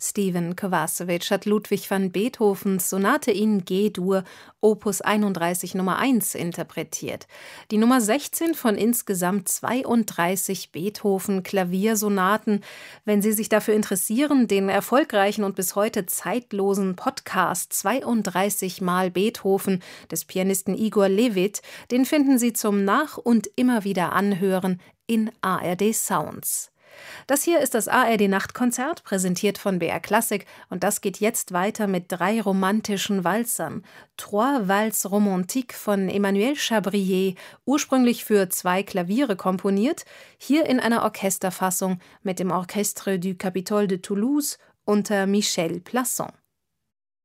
Steven Kovacevic hat Ludwig van Beethovens Sonate in G-Dur Opus 31 Nummer 1 interpretiert. Die Nummer 16 von insgesamt 32 Beethoven-Klaviersonaten. Wenn Sie sich dafür interessieren, den erfolgreichen und bis heute zeitlosen Podcast 32 Mal Beethoven des Pianisten Igor Levit, den finden Sie zum Nach- und immer wieder Anhören in ARD Sounds. Das hier ist das ARD-Nachtkonzert, präsentiert von BR Klassik, und das geht jetzt weiter mit 3 romantischen Walzern. Trois Valses Romantiques von Emmanuel Chabrier, ursprünglich für 2 Klaviere komponiert, hier in einer Orchesterfassung mit dem Orchestre du Capitole de Toulouse unter Michel Plasson.